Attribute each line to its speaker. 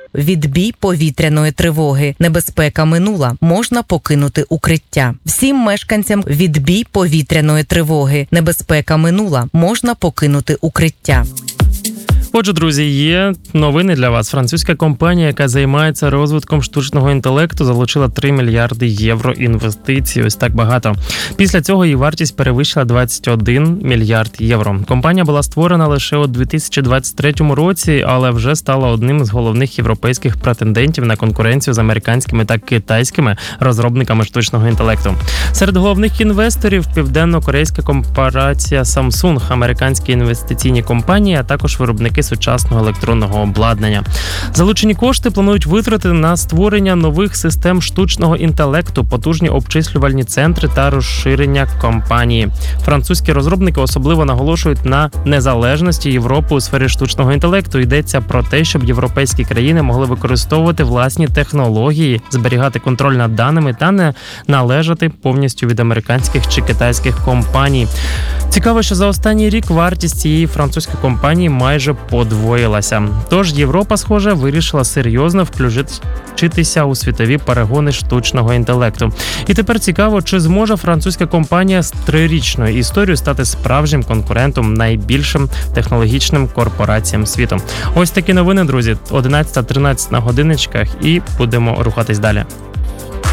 Speaker 1: Відбій повітряної тривоги. Небезпека минула. Можна покинути укриття. Всім мешканцям відбій повітряної тривоги. Небезпека минула. Можна покинути укриття.
Speaker 2: Отже, друзі, є новини для вас. Французька компанія, яка займається розвитком штучного інтелекту, залучила 3 мільярди євро інвестицій. Ось так багато. Після цього її вартість перевищила 21 мільярд євро. Компанія була створена лише у 2023 році, але вже стала одним з головних європейських претендентів на конкуренцію з американськими та китайськими розробниками штучного інтелекту. Серед головних інвесторів південно-корейська корпорація Samsung, американські інвестиційні компанії, а також виробники сучасного електронного обладнання. Залучені кошти планують витратити на створення нових систем штучного інтелекту, потужні обчислювальні центри та розширення компанії. Французькі розробники особливо наголошують на незалежності Європи у сфері штучного інтелекту. Йдеться про те, щоб європейські країни могли використовувати власні технології, зберігати контроль над даними та не належати повністю від американських чи китайських компаній. Цікаво, що за останній рік вартість цієї французької компанії майже подвоїлася. Тож Європа, схоже, вирішила серйозно включитися у світові перегони штучного інтелекту. І тепер цікаво, чи зможе французька компанія з 3-річною історією стати справжнім конкурентом найбільшим технологічним корпораціям світу. Ось такі новини, друзі. 11:13 на годинничках і будемо рухатись далі.